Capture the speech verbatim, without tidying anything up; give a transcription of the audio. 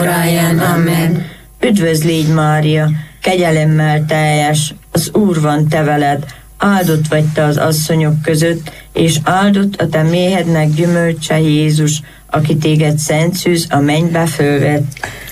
Ráján, amen. Üdvözl légy, Mária, kegyelemmel teljes, az Úr van te veled, áldott vagy te az asszonyok között, és áldott a te méhednek gyümölcse Jézus, aki téged szent szűz a mennybe fölvett.